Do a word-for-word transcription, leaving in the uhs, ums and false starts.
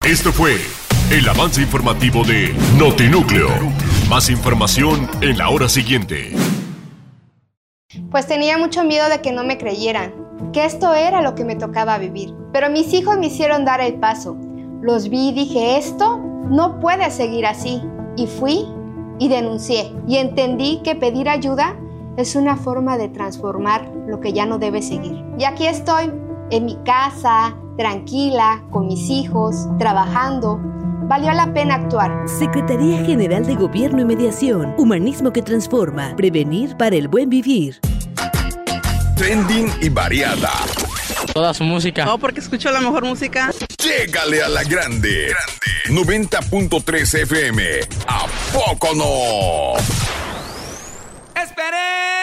Esto fue el avance informativo de Notinúcleo. Más información en la hora siguiente. Pues tenía mucho miedo de que no me creyeran, que esto era lo que me tocaba vivir. Pero mis hijos me hicieron dar el paso. Los vi y dije, esto no puede seguir así. Y fui y denuncié. Y entendí que pedir ayuda es una forma de transformar lo que ya no debe seguir. Y aquí estoy, en mi casa, tranquila, con mis hijos, trabajando. Valió la pena actuar. Secretaría General de Gobierno y Mediación. Humanismo que transforma. Prevenir para el buen vivir. Trending y variada. Toda su música. No, porque escucho la mejor música. Llégale a la grande. grande. noventa punto tres F M. ¿A poco no? Esperé.